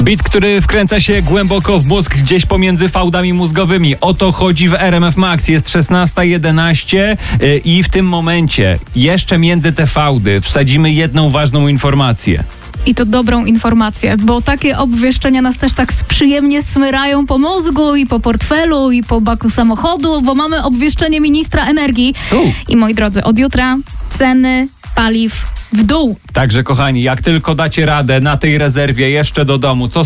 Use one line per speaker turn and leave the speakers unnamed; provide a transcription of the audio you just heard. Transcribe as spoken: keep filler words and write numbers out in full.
Bit, który wkręca się głęboko w mózg, gdzieś pomiędzy fałdami mózgowymi. O to chodzi w R M F Max. Jest szesnasta jedenaście i w tym momencie jeszcze między te fałdy wsadzimy jedną ważną informację.
I to dobrą informację, bo takie obwieszczenia nas też tak przyjemnie smyrają po mózgu i po portfelu i po baku samochodu, bo mamy obwieszczenie ministra energii.
U.
I moi drodzy, od jutra ceny paliw w dół.
Także kochani, jak tylko dacie radę na tej rezerwie jeszcze do domu, co